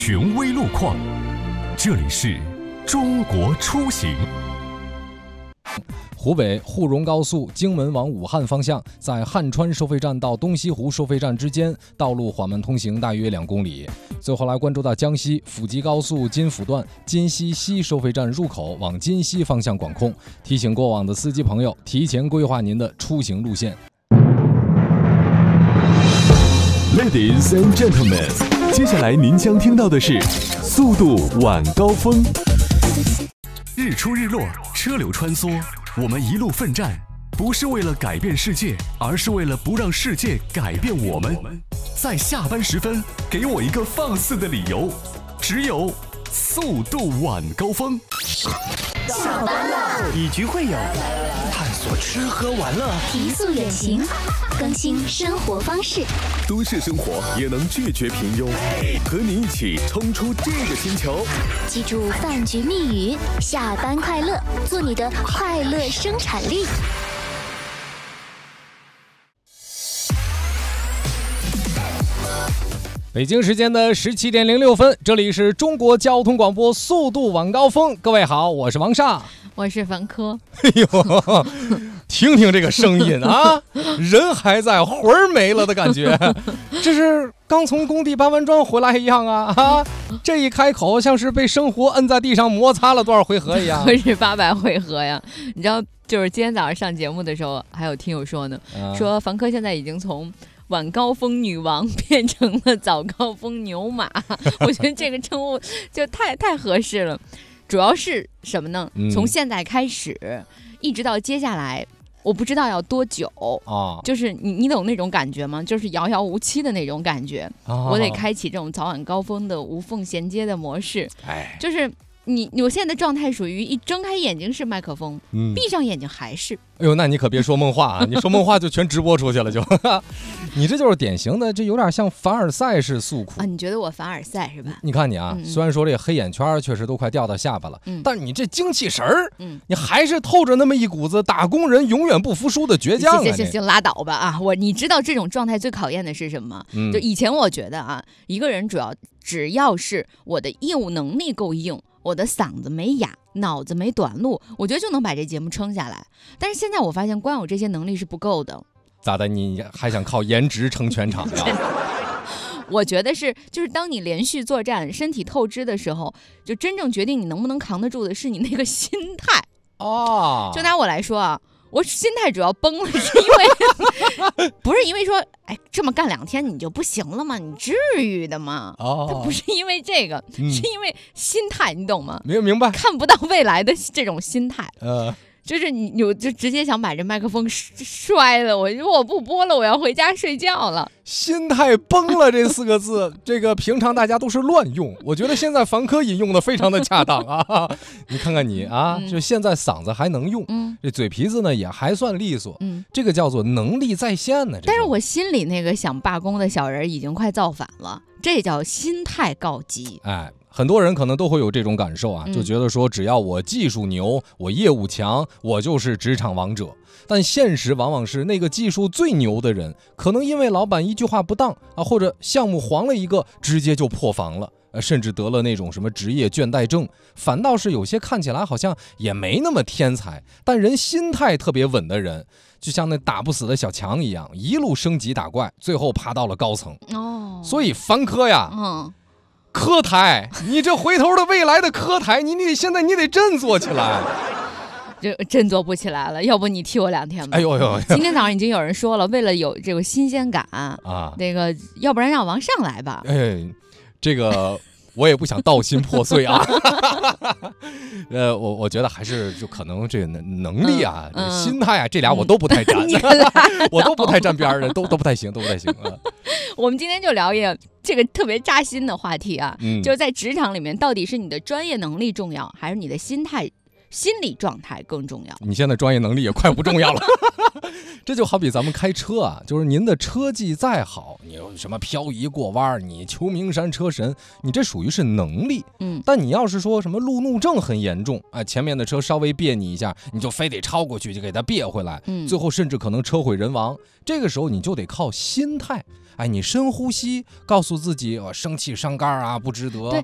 权威路况，这里是中国出行。 湖北沪蓉高速荆门往武汉方向，在汉川收费站到东西湖收费站之间，道路缓慢通行大约2公里。最后来关注到江西府吉高速金府段金溪西收费站入口往金溪方向管控，提醒过往的司机朋友提前规划您的出行路线。 Ladies and gentlemen， 接下来您将听到的是速度晚高峰。日出日落，车流穿梭，我们一路奋战，不是为了改变世界，而是为了不让世界改变我们。在下班时分，给我一个放肆的理由，只有速度晚高峰。 下班了， 以局会友，探索吃喝玩乐， 提速远行，更新生活方式。 都市生活也能拒绝平庸，和你一起冲出这个星球。 记住饭局密语：下班快乐，做你的快乐生产力。 北京时间的17点06分，这里是中国交通广播速度晚高峰。各位好，我是王煞， 我是凡科。 哎呦，听听这个声音啊，人还在，魂儿没了的感觉，这是刚从工地搬完砖回来一样啊！这一开口像是被生活摁在地上摩擦了多少回合一样， 不是800回合呀！你知道，就是今天早上上节目的时候，还有听友说呢，说凡科现在已经从晚高峰女王变成了早高峰牛马，我觉得这个称呼就太合适了。主要是什么呢？从现在开始，一直到接下来，我不知道要多久啊，就是你懂那种感觉吗？就是遥遥无期的那种感觉。我得开启这种早晚高峰的无缝衔接的模式。就是我现在的状态属于一睁开眼睛是麦克风，闭上眼睛还是。 哎呦，那你可别说梦话啊！你说梦话就全直播出去了就。你这就是典型的，这有点像凡尔赛式诉苦啊！你觉得我凡尔赛是吧？ 你看你啊，虽然说这黑眼圈确实都快掉到下巴了，但你这精气神儿，你还是透着那么一股子打工人永远不服输的倔强啊！ 行，拉倒吧啊！你知道这种状态最考验的是什么？就以前我觉得啊，一个人只要是我的业务能力够硬，我的嗓子没哑，脑子没短路，我觉得就能把这节目撑下来。但是现在我发现光有这些能力是不够的。 咋的？你还想靠颜值撑全场啊？ 我觉得就是当你连续作战，身体透支的时候，就真正决定你能不能扛得住的是你那个心态哦。就拿我来说啊，我心态主要崩了，是因为不是因为说，这么干2天你就不行了吗？你至于的吗？它不是因为这个，是因为心态，你懂吗？ 明白。 看不到未来的这种心态，就是你就直接想把这麦克风摔了，我不播了，我要回家睡觉了。 心态崩了这4个字，这个平常大家都是乱用，我觉得现在凡科引用的非常的恰当啊。你看看你啊，就现在嗓子还能用，这嘴皮子呢也还算利索，这个叫做能力在线呢。 但是我心里那个想罢工的小人已经快造反了，这叫心态告急。 很多人可能都会有这种感受啊，就觉得说只要我技术牛，我业务强，我就是职场王者。但现实往往是那个技术最牛的人，可能因为老板一句话不当啊，或者项目黄了一个，直接就破防了，甚至得了那种什么职业倦怠症。反倒是有些看起来好像也没那么天才，但人心态特别稳的人，就像那打不死的小强一样，一路升级打怪，最后爬到了高层。所以凡科呀，科台，你这回头的未来的科台，现在你得振作起来。 这振作不起来了，要不你替我2天吧。 哎呦， 今天早上已经有人说了，为了有这个新鲜感啊，那个要不然让王上来吧。 这个我也不想道心破碎啊。我觉得还是就可能这个能力啊、心态啊，这俩我都不太沾，我都不太沾边的，都不太行。 我们今天就聊一个这个特别扎心的话题啊，就是在职场里面，到底是你的专业能力重要，还是你的心态心理状态更重要。 你现在专业能力也快不重要了。这就好比咱们开车啊，就是您的车技再好，你有什么漂移过弯，你秋名山车神，你这属于是能力。但你要是说什么路怒症很严重啊，前面的车稍微别你一下，你就非得超过去，就给它别回来，最后甚至可能车毁人亡。这个时候你就得靠心态。你深呼吸，告诉自己，生气伤肝啊，不值得。 对，